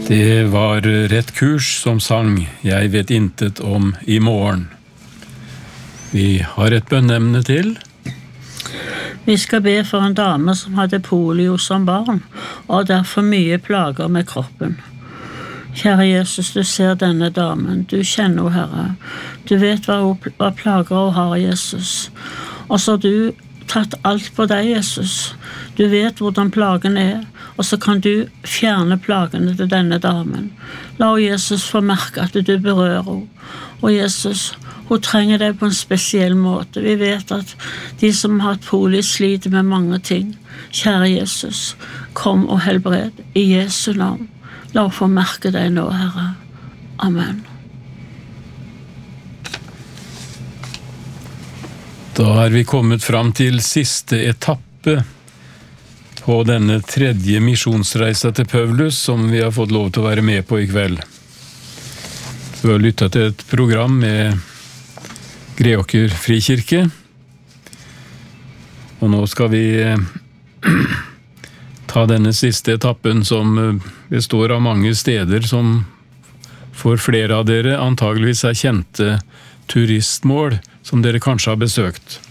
Det var Rett Kurs som sang «Jeg vet intet om i morgen». Vi har et bønneemne til. Vi skal be for en dame som hadde polio som barn, og derfor mye plager med kroppen. Kjære Jesus, du ser denne damen, du kjenner henne, Herre. Du vet hva plager hun har, Jesus. Og så har du tatt alt på deg, Jesus. Du vet hvordan plagen og så kan du fjerne plagene til denne damen. La Jesus få merke at du berører henne. Og Jesus, hun trenger deg på en spesiell måte. Vi vet at de som har hatt polio sliter med mange ting. Kjære Jesus, kom og helbred i Jesu navn. La henne få merke deg nå, Herre. Amen. Da er vi kommet fram til siste etappe på denne tredje misjonsreisa til Paulus, som vi har fått lov til å være med på i kveld. Du har lyttet til et program med Greåker Frikirke, og nå skal vi ta denne siste etappen som består av mange steder som for flere av dere antageligvis er kjente turistmål som dere kanskje har besøkt.